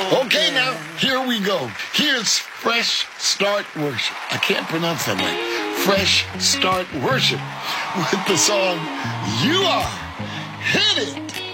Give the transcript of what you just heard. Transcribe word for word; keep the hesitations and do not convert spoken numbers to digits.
Okay, now, here we go. Here's Fresh Start Worship. I can't pronounce that right. Fresh Start Worship with the song You Are. Hit it!